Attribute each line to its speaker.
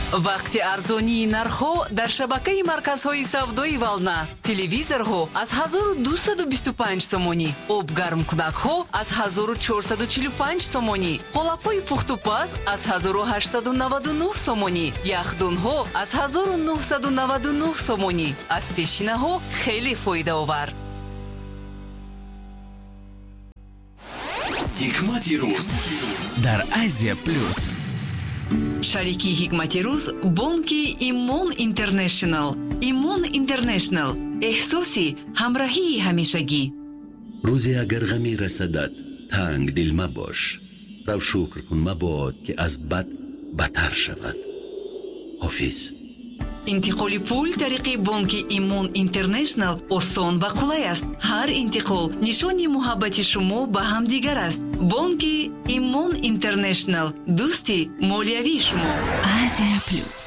Speaker 1: вақти арзонии нархҳо дар шабакаи марказҳои савдои Вална. Телевизорҳо аз 1225 сомонӣ, обгармкунакҳо аз 1445 сомонӣ, қолапҳои пухтупаз аз 1899 сомонӣ, яхдонҳо аз 1999 сомонӣ. аз пешинаҳо хеле фоидаовар.
Speaker 2: ҳикмати рӯз дар Азия плюс.
Speaker 1: шарики ҳикмати рӯз бонки Имон Интернешнл. Имон Интернешнл, эҳсоси ҳамроҳии ҳамешагӣ.
Speaker 3: рӯзе агар ғаме расадад, танг дил мабош. рав шукр кун, мабод ки аз бад бадтар шавад. ҳофиз.
Speaker 1: интиқоли пул тариқи бонки Имон Интернешнл осон ва қулай аст. ҳар интиқол нишони муҳаббати шумо ба ҳамдигар аст. бонки Имон Интернешнл, дӯсти молиявии шумо. Азия плюс.